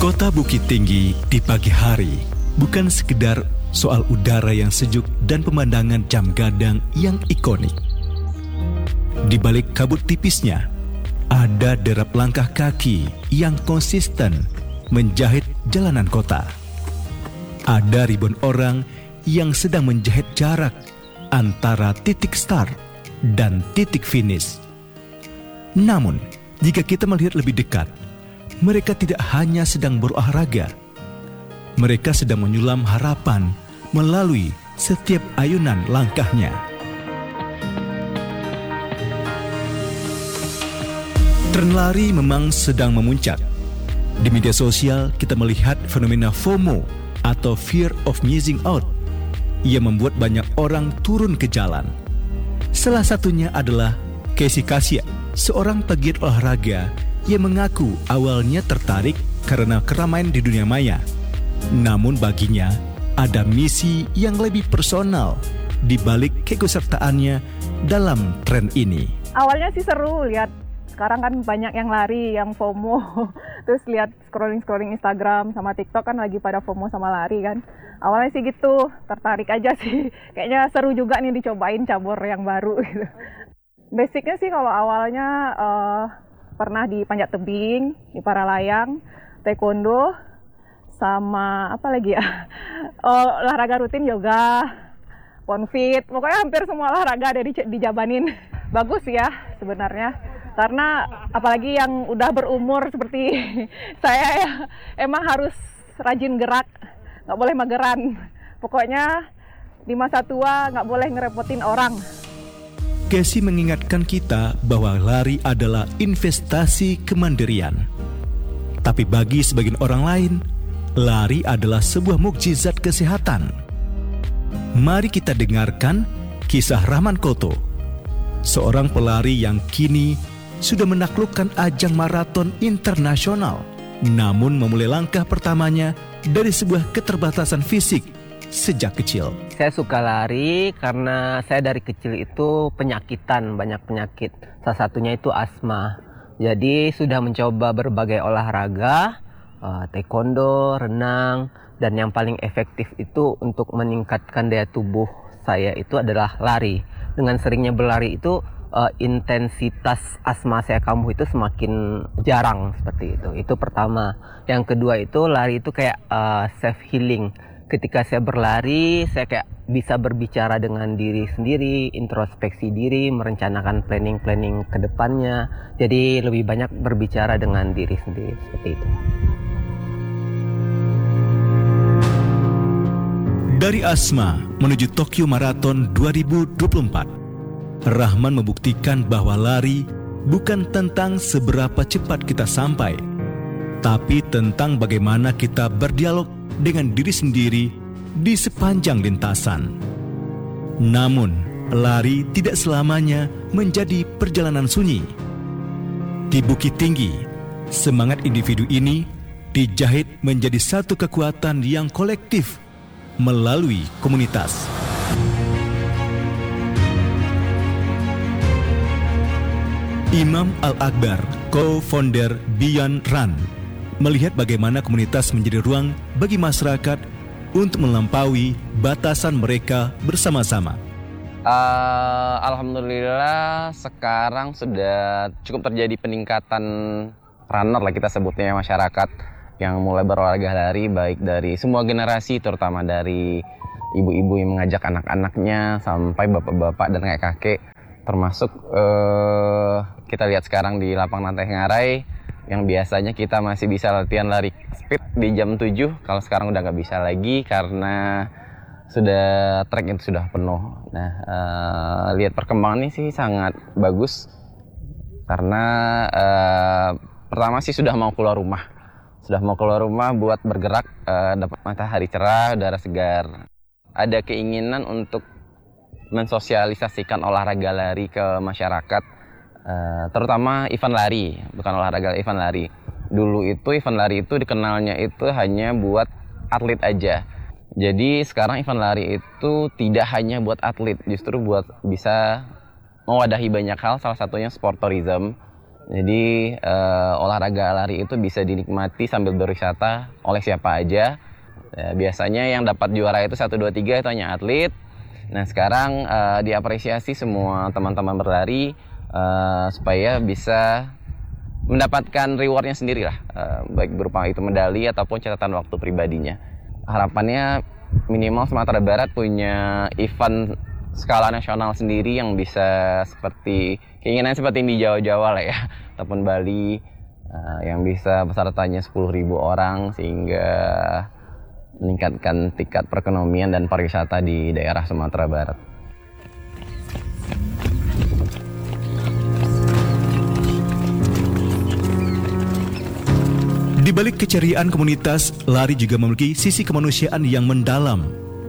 Kota Bukit Tinggi di pagi hari bukan sekedar soal udara yang sejuk dan pemandangan jam gadang yang ikonik. Di balik kabut tipisnya, ada derap langkah kaki yang konsisten menjahit jalanan kota. Ada ribuan orang yang sedang menjahit jarak antara titik start dan titik finish. Namun, jika kita melihat lebih dekat, mereka tidak hanya sedang berolahraga. Mereka sedang menyulam harapan melalui setiap ayunan langkahnya. Tren lari memang sedang memuncak. Di media sosial kita melihat fenomena FOMO atau Fear of Missing Out yang membuat banyak orang turun ke jalan. Salah satunya adalah Casey Kasia, seorang pegiat olahraga yang mengaku awalnya tertarik karena keramaian di dunia maya. Namun baginya ada misi yang lebih personal di balik keikutsertaannya dalam tren ini. Awalnya sih seru lihat, sekarang kan banyak yang lari, yang FOMO. Terus lihat scrolling Instagram sama TikTok kan lagi pada FOMO sama lari kan. Awalnya sih gitu, tertarik aja sih. Kayaknya seru juga nih dicobain cabur yang baru gitu. Basicnya sih kalau awalnya pernah di panjat tebing, di paralayang, taekwondo, sama apa lagi ya? Olahraga rutin yoga, ponfit, pokoknya hampir semua olahraga ada dijabanin. Bagus ya sebenarnya, karena apalagi yang udah berumur seperti saya ya, emang harus rajin gerak, nggak boleh mageran. Pokoknya di masa tua nggak boleh ngerepotin orang. Casey mengingatkan kita bahwa lari adalah investasi kemandirian. Tapi bagi sebagian orang lain, lari adalah sebuah mukjizat kesehatan. Mari kita dengarkan kisah Rahman Koto, seorang pelari yang kini sudah menaklukkan ajang maraton internasional, namun memulai langkah pertamanya dari sebuah keterbatasan fisik sejak kecil. Saya suka lari karena saya dari kecil itu penyakitan, banyak penyakit. Salah satunya itu asma. Jadi sudah mencoba berbagai olahraga, taekwondo, renang, dan yang paling efektif itu untuk meningkatkan daya tubuh saya itu adalah lari. Dengan seringnya berlari itu intensitas asma saya kambuh itu semakin jarang seperti itu. Itu pertama. Yang kedua itu lari itu kayak self healing. Ketika saya berlari, saya kayak bisa berbicara dengan diri sendiri, introspeksi diri, merencanakan planning ke depannya. Jadi lebih banyak berbicara dengan diri sendiri seperti itu. Dari asma menuju Tokyo Marathon 2024, Rahman membuktikan bahwa lari bukan tentang seberapa cepat kita sampai, tapi tentang bagaimana kita berdialog dengan diri sendiri di sepanjang lintasan. Namun, lari tidak selamanya menjadi perjalanan sunyi. Di Bukit Tinggi, semangat individu ini dijahit menjadi satu kekuatan yang kolektif melalui komunitas. Imam Al-Akbar, co-founder Beyond Run, melihat bagaimana komunitas menjadi ruang bagi masyarakat untuk melampaui batasan mereka bersama-sama. Alhamdulillah sekarang sudah cukup terjadi peningkatan runner lah kita sebutnya, masyarakat yang mulai berolahraga lari, baik dari semua generasi, terutama dari ibu-ibu yang mengajak anak-anaknya sampai bapak-bapak dan kakek-kakek, termasuk kita lihat sekarang di lapangan Lantai Ngarai yang biasanya kita masih bisa latihan lari speed di jam 7, kalau sekarang udah nggak bisa lagi karena sudah trek itu sudah penuh. Nah, lihat perkembangan ini sih sangat bagus karena pertama sih sudah mau keluar rumah buat bergerak, dapat matahari cerah, udara segar. Ada keinginan untuk mensosialisasikan olahraga lari ke masyarakat. Terutama event lari, bukan olahraga, event lari. Dulu itu event lari itu dikenalnya itu hanya buat atlet aja. Jadi sekarang event lari itu tidak hanya buat atlet, justru buat bisa mewadahi banyak hal, salah satunya sport tourism. Jadi olahraga lari itu bisa dinikmati sambil berwisata oleh siapa aja. Biasanya yang dapat juara itu 1, 2, 3 itu hanya atlet. Nah sekarang diapresiasi semua teman-teman berlari supaya bisa mendapatkan rewardnya sendiri lah, baik berupa itu medali ataupun catatan waktu pribadinya. Harapannya minimal Sumatera Barat punya event skala nasional sendiri yang bisa seperti keinginan seperti di Jawa-Jawa lah ya, ataupun Bali yang bisa pesertanya 10.000 orang sehingga meningkatkan tingkat perekonomian dan pariwisata di daerah Sumatera Barat. Di balik keceriaan komunitas, lari juga memiliki sisi kemanusiaan yang mendalam.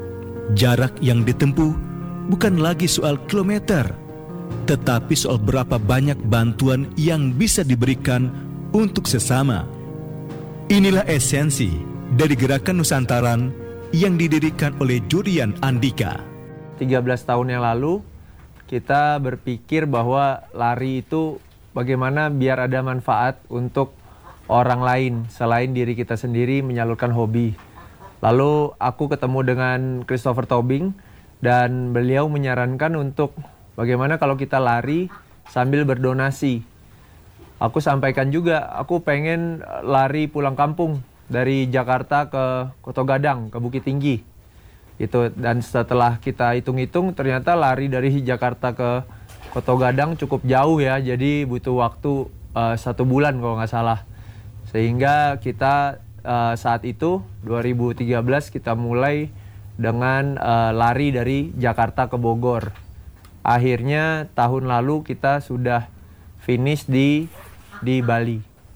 Jarak yang ditempuh bukan lagi soal kilometer, tetapi soal berapa banyak bantuan yang bisa diberikan untuk sesama. Inilah esensi dari Gerakan Nusantaran yang didirikan oleh Jurian Andika. 13 tahun yang lalu, kita berpikir bahwa lari itu bagaimana biar ada manfaat untuk orang lain selain diri kita sendiri menyalurkan hobi. Lalu aku ketemu dengan Christopher Tobing dan beliau menyarankan untuk bagaimana kalau kita lari sambil berdonasi. Aku sampaikan juga, aku pengen lari pulang kampung dari Jakarta ke Koto Gadang, ke Bukit Tinggi. Gitu. Dan setelah kita hitung-hitung ternyata lari dari Jakarta ke Koto Gadang cukup jauh ya, jadi butuh waktu 1 bulan kalau nggak salah. Sehingga kita saat itu 2013 kita mulai dengan lari dari Jakarta ke Bogor. Akhirnya tahun lalu kita sudah finish di Bali.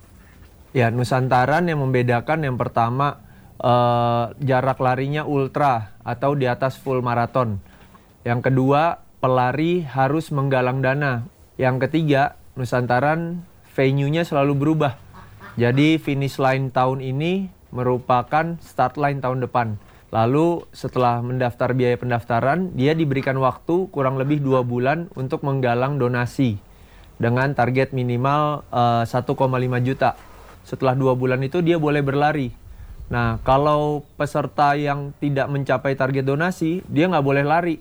Ya, Nusantaran yang membedakan yang pertama jarak larinya ultra atau di atas full maraton. Yang kedua, pelari harus menggalang dana. Yang ketiga, Nusantaran venue-nya selalu berubah. Jadi finish line tahun ini merupakan start line tahun depan. Lalu setelah mendaftar biaya pendaftaran, dia diberikan waktu kurang lebih 2 bulan untuk menggalang donasi dengan target minimal 1,5 juta. Setelah 2 bulan itu dia boleh berlari. Nah, kalau peserta yang tidak mencapai target donasi, dia nggak boleh lari.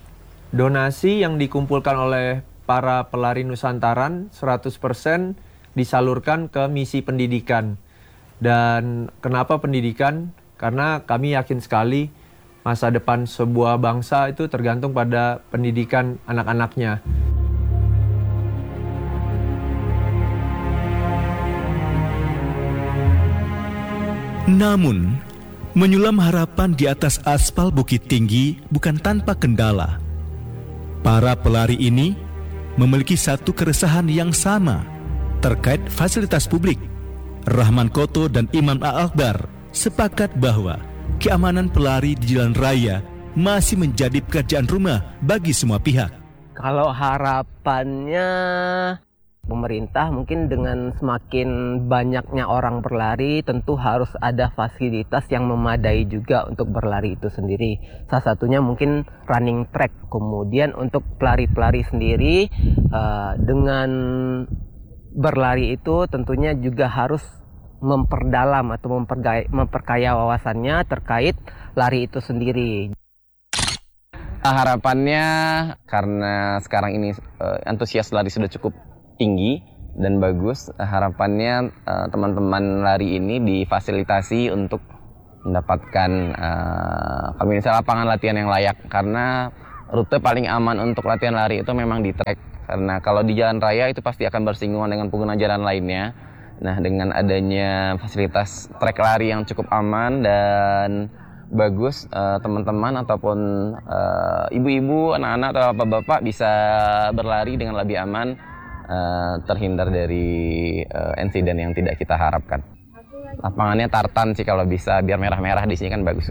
Donasi yang dikumpulkan oleh para pelari Nusantaran 100% disalurkan ke misi pendidikan. Dan kenapa pendidikan? Karena kami yakin sekali masa depan sebuah bangsa itu tergantung pada pendidikan anak-anaknya. Namun, menyulam harapan di atas aspal Bukit Tinggi bukan tanpa kendala. Para pelari ini memiliki satu keresahan yang sama terkait fasilitas publik. Rahman Koto dan Imam Al-Akbar sepakat bahwa keamanan pelari di jalan raya masih menjadi pekerjaan rumah bagi semua pihak. Kalau harapannya pemerintah mungkin dengan semakin banyaknya orang berlari tentu harus ada fasilitas yang memadai juga untuk berlari itu sendiri. Salah satunya mungkin running track. Kemudian untuk pelari-pelari sendiri dengan berlari itu tentunya juga harus memperdalam atau memperkaya wawasannya terkait lari itu sendiri. Harapannya karena sekarang ini antusias lari sudah cukup tinggi dan bagus, harapannya teman-teman lari ini difasilitasi untuk mendapatkan kalau misalnya lapangan latihan yang layak, karena rute paling aman untuk latihan lari itu memang di trek. Karena kalau di jalan raya itu pasti akan bersinggungan dengan pengguna jalan lainnya. Nah, dengan adanya fasilitas trek lari yang cukup aman dan bagus, teman-teman ataupun ibu-ibu, anak-anak atau bapak-bapak bisa berlari dengan lebih aman, terhindar dari insiden yang tidak kita harapkan. Lapangannya tartan sih kalau bisa, biar merah-merah di sini kan bagus.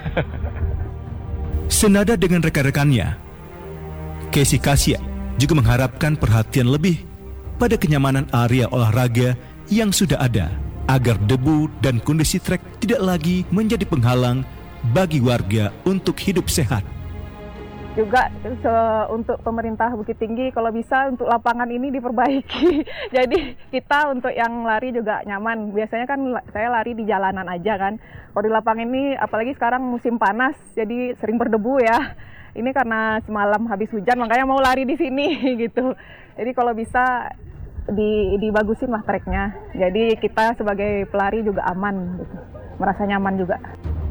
Senada dengan rekan-rekannya, Casey Kasia juga mengharapkan perhatian lebih pada kenyamanan area olahraga yang sudah ada, agar debu dan kondisi trek tidak lagi menjadi penghalang bagi warga untuk hidup sehat. Juga untuk pemerintah Bukit Tinggi kalau bisa untuk lapangan ini diperbaiki. Jadi kita untuk yang lari juga nyaman. Biasanya kan saya lari di jalanan aja kan. Kalau di lapangan ini apalagi sekarang musim panas jadi sering berdebu ya. Ini karena semalam habis hujan makanya mau lari di sini gitu. Jadi kalau bisa dibagusin lah treknya. Jadi kita sebagai pelari juga aman gitu. Merasa nyaman juga.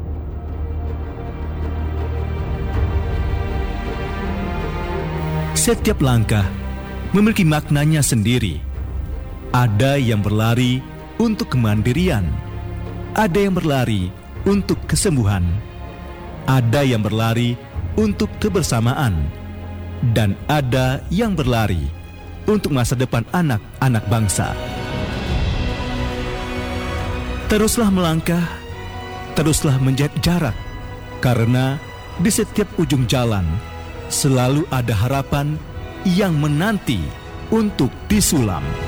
Setiap langkah memiliki maknanya sendiri. Ada yang berlari untuk kemandirian, ada yang berlari untuk kesembuhan, ada yang berlari untuk kebersamaan, dan ada yang berlari untuk masa depan anak-anak bangsa. Teruslah melangkah, teruslah menjahit jarak, karena di setiap ujung jalan selalu ada harapan yang menanti untuk disulam.